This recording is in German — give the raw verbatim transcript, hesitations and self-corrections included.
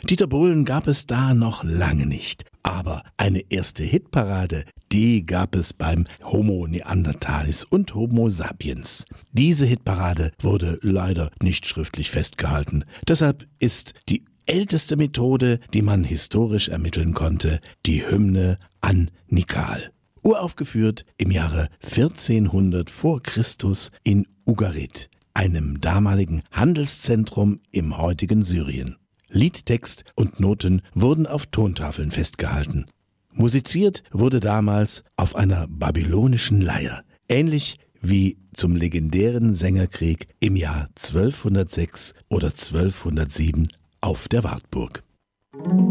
Dieter Bohlen gab es da noch lange nicht. Aber eine erste Hitparade, die gab es beim Homo Neanderthalis und Homo Sapiens. Diese Hitparade wurde leider nicht schriftlich festgehalten. Deshalb ist die älteste Methode, die man historisch ermitteln konnte, die Hymne an Nikal. Uraufgeführt im Jahre vierzehnhundert vor Christus in Ugarit, einem damaligen Handelszentrum im heutigen Syrien. Liedtext und Noten wurden auf Tontafeln festgehalten. Musiziert wurde damals auf einer babylonischen Leier, ähnlich wie zum legendären Sängerkrieg im Jahr zwölfhundertsechs oder zwölfhundertsieben auf der Wartburg.